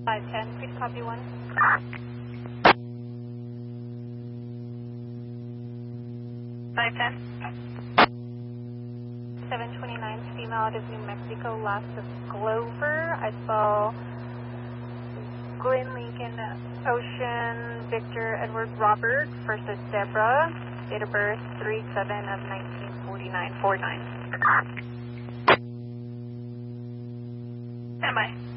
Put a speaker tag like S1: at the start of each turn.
S1: 510, please copy 1. 510. 729 female out of New Mexico, last of Glover. I saw Glenn Lincoln, Ocean, Victor, Edward, Robert, first is Deborah, date of birth 3/7 of 1949, 49. Am I?